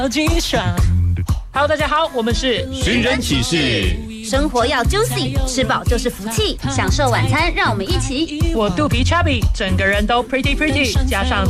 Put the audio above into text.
Hello， 大家好，我们是寻人启事。 生活要 juicy， 吃饱就是福气。享受晚餐，让我们一起。 我肚皮 chubby， 整个人都 pretty， 加上